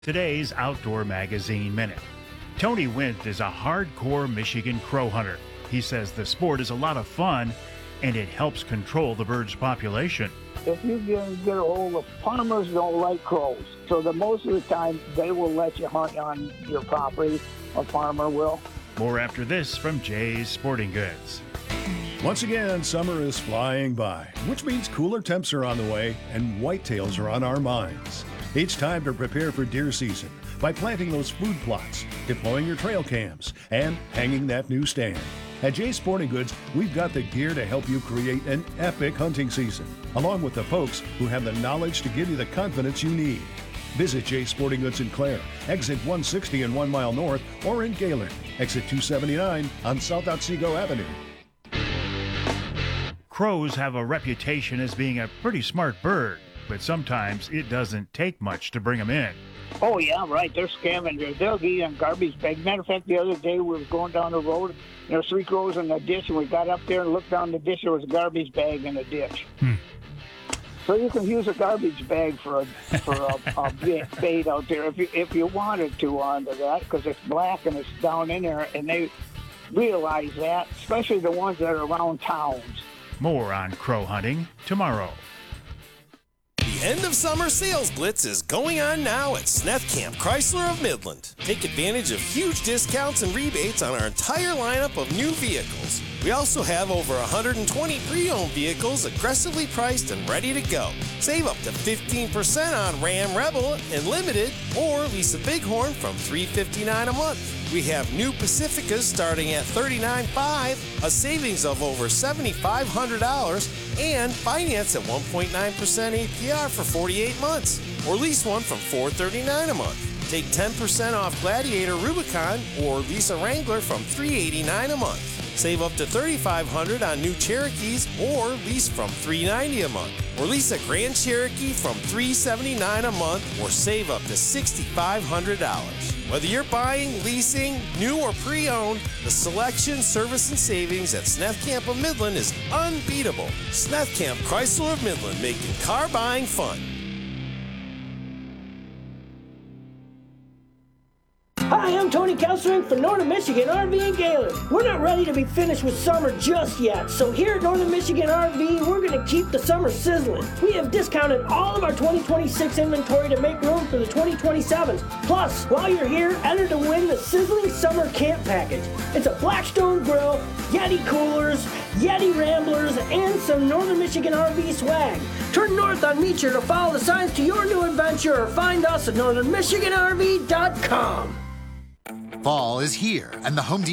Today's Outdoor Magazine Minute. Tony Wint is a hardcore Michigan crow hunter. He says the sport is a lot of fun and it helps control the bird's population. If you get a hold of, farmers don't like crows, so the most of the time they will let you hunt on your property. A farmer will. More after this from Jay's Sporting Goods. Once again, summer is flying by, which means cooler temps are on the way and whitetails are on our minds. It's time to prepare for deer season by planting those food plots, deploying your trail cams, and hanging that new stand. At Jay's Sporting Goods, we've got the gear to help you create an epic hunting season, along with the folks who have the knowledge to give you the confidence you need. Visit Jay's Sporting Goods in Clare, exit 160 and 1 mile north, or in Gaylord, exit 279 on South Otsego Avenue. Crows have a reputation as being a pretty smart bird, but sometimes it doesn't take much to bring them in. Oh, yeah, right. They're scavengers. They'll eat on garbage bags. Matter of fact, the other day we was going down the road, there were 3 crows in the ditch, and we got up there and looked down the ditch. There was a garbage bag in the ditch. So you can use a garbage bag for a bait out there if you wanted to onto that, because it's black and it's down in there, and they realize that, especially the ones that are around towns. More on crow hunting tomorrow. The end of summer sales blitz is going on now at Sneth Camp Chrysler of Midland. Take advantage of huge discounts and rebates on our entire lineup of new vehicles. We also have over 120 pre-owned vehicles aggressively priced and ready to go. Save up to 15% on Ram Rebel and Limited, or lease a Bighorn from $359 a month. We have new Pacificas starting at $39.5, a savings of over $7,500, and finance at 1.9% APR for 48 months, or lease one from $439 a month. Take 10% off Gladiator Rubicon or lease a Wrangler from $389 a month. Save up to $3,500 on new Cherokees or lease from $390 a month. Or lease a Grand Cherokee from $379 a month or save up to $6,500. Whether you're buying, leasing, new or pre-owned, the selection, service, and savings at Sneth Camp of Midland is unbeatable. Sneth Camp Chrysler of Midland, making car buying fun. Hi, I'm Tony Kelsering for Northern Michigan RV in Gaylord. We're not ready to be finished with summer just yet, so here at Northern Michigan RV, we're going to keep the summer sizzling. We have discounted all of our 2026 inventory to make room for the 2027s. Plus, while you're here, enter to win the Sizzling Summer Camp Package. It's a Blackstone grill, Yeti coolers, Yeti ramblers, and some Northern Michigan RV swag. Turn north on Meecher to follow the signs to your new adventure or find us at northernmichiganrv.com. Fall is here, and the Home Depot